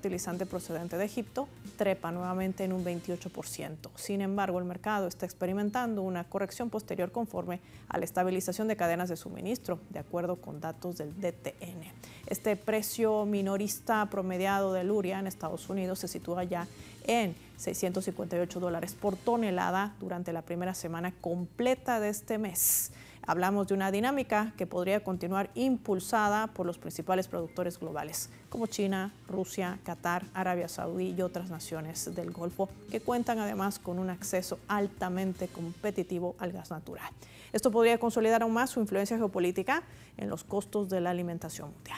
fertilizante procedente de Egipto trepa nuevamente en un 28%. Sin embargo, el mercado está experimentando una corrección posterior conforme a la estabilización de cadenas de suministro, de acuerdo con datos del DTN. Este precio minorista promediado del urea en Estados Unidos se sitúa ya en $658 por tonelada durante la primera semana completa de este mes. Hablamos de una dinámica que podría continuar impulsada por los principales productores globales, como China, Rusia, Qatar, Arabia Saudí y otras naciones del Golfo, que cuentan además con un acceso altamente competitivo al gas natural. Esto podría consolidar aún más su influencia geopolítica en los costos de la alimentación mundial.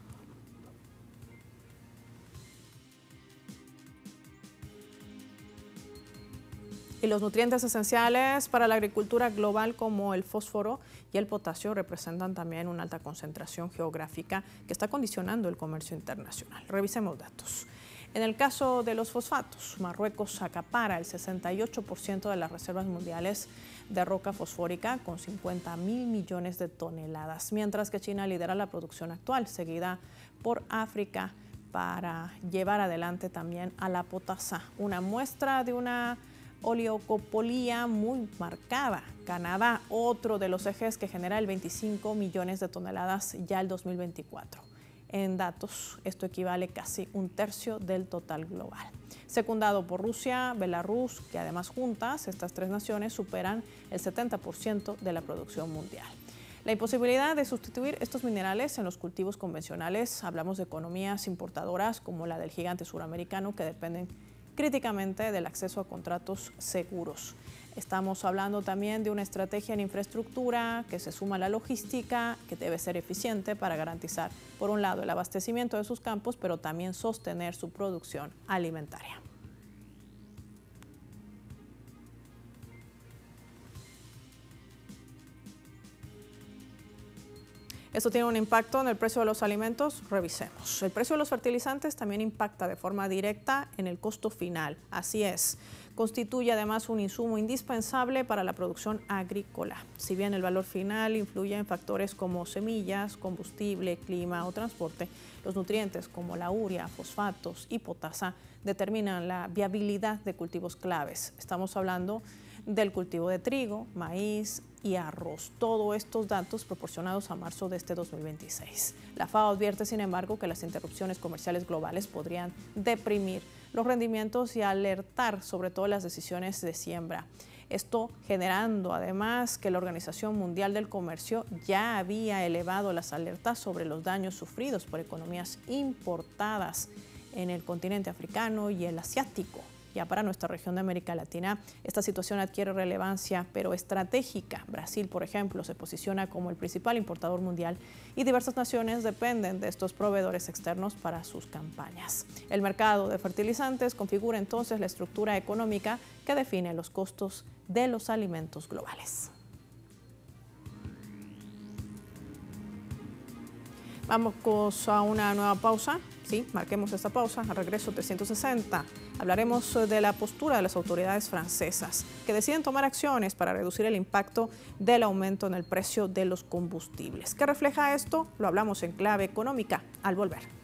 Y los nutrientes esenciales para la agricultura global como el fósforo y el potasio representan también una alta concentración geográfica que está condicionando el comercio internacional. Revisemos datos. En el caso de los fosfatos, Marruecos acapara el 68% de las reservas mundiales de roca fosfórica con 50.000 millones de toneladas, mientras que China lidera la producción actual, seguida por África para llevar adelante también a la potasa, una muestra de una oligopolio muy marcada. Canadá, otro de los ejes que genera el 25 millones de toneladas ya el 2024. En datos, esto equivale casi un tercio del total global. Secundado por Rusia, Belarus, que además juntas, estas tres naciones superan el 70% de la producción mundial. La imposibilidad de sustituir estos minerales en los cultivos convencionales, hablamos de economías importadoras como la del gigante suramericano que dependen críticamente del acceso a contratos seguros. Estamos hablando también de una estrategia en infraestructura que se suma a la logística, que debe ser eficiente para garantizar, por un lado, el abastecimiento de sus campos, pero también sostener su producción alimentaria. Esto tiene un impacto en el precio de los alimentos. Revisemos. El precio de los fertilizantes también impacta de forma directa en el costo final. Así es, constituye además un insumo indispensable para la producción agrícola. Si bien el valor final influye en factores como semillas, combustible, clima o transporte, los nutrientes como la urea, fosfatos y potasa determinan la viabilidad de cultivos claves. Estamos hablando del cultivo de trigo, maíz y arroz. Todos estos datos proporcionados a marzo de este 2026. La FAO advierte, sin embargo, que las interrupciones comerciales globales podrían deprimir los rendimientos y alertar sobre todo las decisiones de siembra. Esto generando además que la Organización Mundial del Comercio ya había elevado las alertas sobre los daños sufridos por economías importadas en el continente africano y el asiático. Ya para nuestra región de América Latina, esta situación adquiere relevancia, pero estratégica. Brasil, por ejemplo, se posiciona como el principal importador mundial y diversas naciones dependen de estos proveedores externos para sus campañas. El mercado de fertilizantes configura entonces la estructura económica que define los costos de los alimentos globales. Vamos a una nueva pausa. Sí, marquemos esta pausa. Al regreso 360. Hablaremos de la postura de las autoridades francesas que deciden tomar acciones para reducir el impacto del aumento en el precio de los combustibles. ¿Qué refleja esto? Lo hablamos en Clave Económica al volver.